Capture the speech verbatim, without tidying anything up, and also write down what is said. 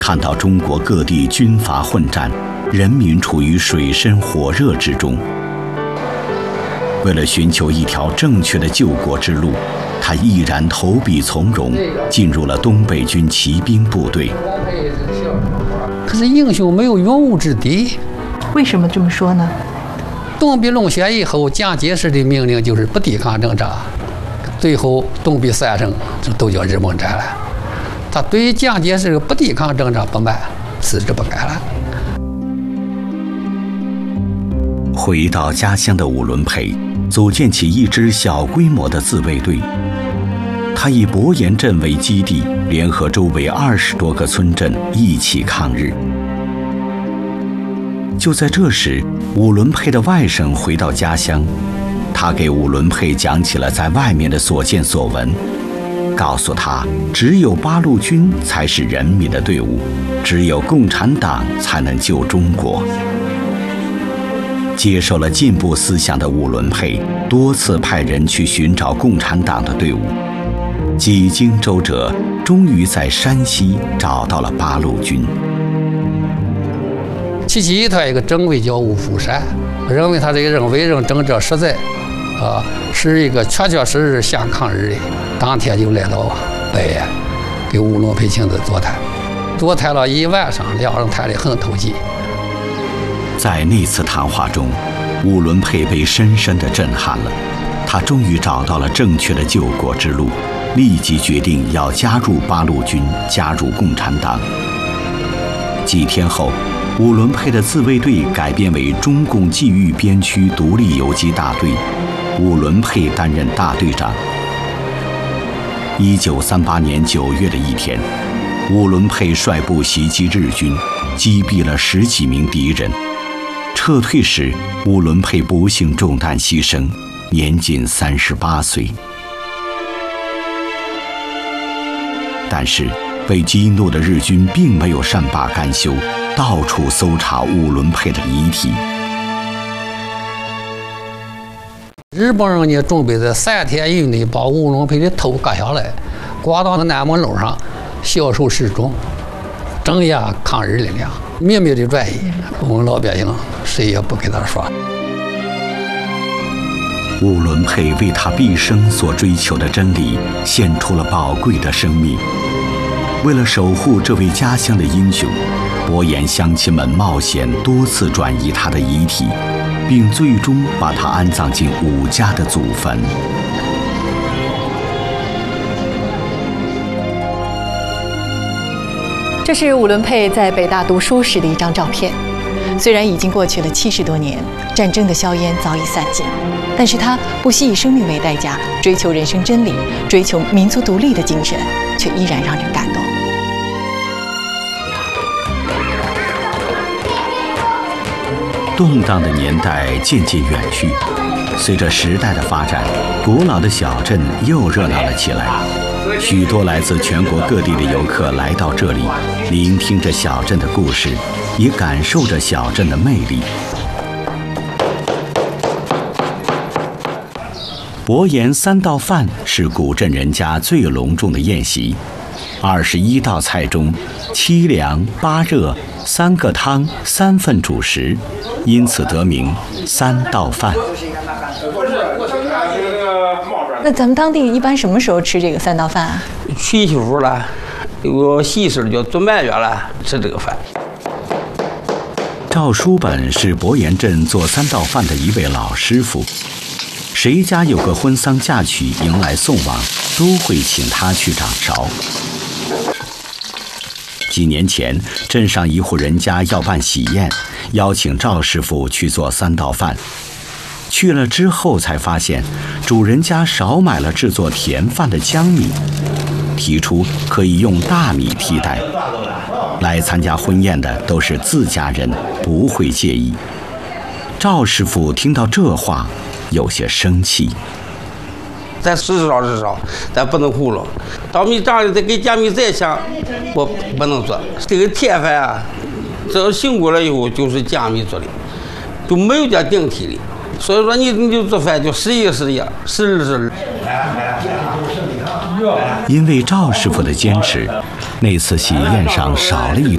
看到中国各地军阀混战，人民处于水深火热之中。为了寻求一条正确的救国之路，他毅然投笔从戎，进入了东北军骑兵部队。 可是英雄没有勇武之地。 为什么这么说呢？ 东壁弄血以后，蒋介石的命令就是不抵抗挣扎，最后东壁三省都叫日蒙战了。他对蒋介石不抵抗挣扎不满，辞职不干了。 回到家乡的伍伦培组建起一支小规模的自卫队，他以博岩镇为基地，联合周围二十多个村镇一起抗日。就在这时，伍伦培的外甥回到家乡，他给伍伦培讲起了在外面的所见所闻，告诉他，只有八路军才是人民的队伍，只有共产党才能救中国。接受了进步思想的伍伦培多次派人去寻找共产党的队伍，几经周折，终于在山西找到了八路军。 其其他一个政委叫伍福山，认为他这个人为人正直实在，啊，是一个确确实实想抗日的。当天就来到北岩，给伍伦培亲自座谈，座谈了一晚上，两人谈得很投机。 在那次谈话中，伍伦培被深深地震撼了，他终于找到了正确的救国之路，立即决定要加入八路军，加入共产党。几天后，伍伦培的自卫队改编为中共冀豫边区独立游击大队，伍伦培担任大队长。一九三八年九月的一天，伍伦培率部袭击日军，击毙了十几名敌人。撤退时，伍伦培不幸中弹牺牲，年仅三十八岁。但是，被激怒的日军并没有善罢甘休，到处搜查伍伦培的遗体。 日本人呢，准备在三天以内把伍伦培的头割下来，挂到南门楼上，销售示众，镇压抗日力量，秘密的转移，我们老百姓谁也不跟他说。 伍伦培为他毕生所追求的真理献出了宝贵的生命。为了守护这位家乡的英雄，博岩乡亲们冒险多次转移他的遗体，并最终把他安葬进伍家的祖坟。 这是伍伦培在北大读书时的一张照片。虽然已经过去了七十多年，战争的硝烟早已散尽，但是他不惜以生命为代价，追求人生真理，追求民族独立的精神，却依然让人感动。 动荡的年代渐渐远去，随着时代的发展，古老的小镇又热闹了起来。许多来自全国各地的游客来到这里，聆听着小镇的故事，也感受着小镇的魅力。博岩三道饭是古镇人家最隆重的宴席，二十一道菜中，七凉八热，三个汤，三份主食，因此得名三道饭。 那咱们当地一般什么时候吃这个三道饭啊？ 娶媳妇了，有喜事就做满月了，吃这个饭。 赵书本是博岩镇做三道饭的一位老师傅，谁家有个婚丧嫁娶迎来送往，都会请他去掌勺。几年前，镇上一户人家要办喜宴，邀请赵师傅去做三道饭。去了之后才发现，主人家少买了制作甜饭的江米，提出可以用大米替代。来参加婚宴的都是自家人，不会介意。赵师傅听到这话，有些生气。 咱实烧实烧，咱不能糊弄。稻米长得再给江米再强，我不能做。这个甜饭啊，只要醒过来以后就是江米做的，就没有点顶替的。所以说你你就做饭就时一时一，时日时日。 因为赵师傅的坚持，那次喜宴上少了一